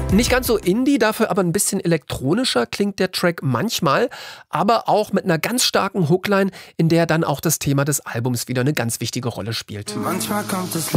Nicht ganz so indie, dafür aber ein bisschen elektronischer klingt der Track manchmal, aber auch mit einer ganz starken Hookline, in der dann auch das Thema des Albums wieder eine ganz wichtige Rolle spielt. Manchmal kommt es